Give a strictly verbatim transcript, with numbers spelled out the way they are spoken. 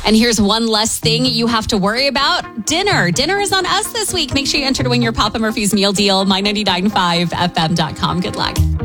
And here's one less thing you have to worry about. Dinner. Dinner is on us this week. Make sure you enter to win your Papa Murphy's meal deal. my ninety-nine point five F M dot com. Good luck.